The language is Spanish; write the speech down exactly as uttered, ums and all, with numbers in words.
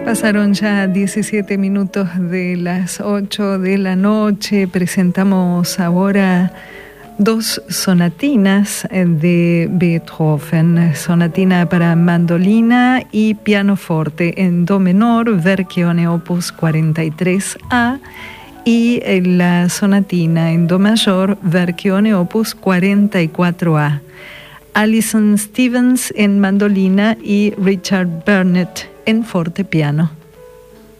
Pasaron ya diecisiete minutos de las ocho de la noche. Presentamos ahora dos sonatinas de Beethoven, sonatina para mandolina y pianoforte en do menor, Verchione opus cuarenta y tres A, y la sonatina en do mayor, Verchione opus cuarenta y cuatro A. Alison Stevens en mandolina y Richard Burnett en fortepiano.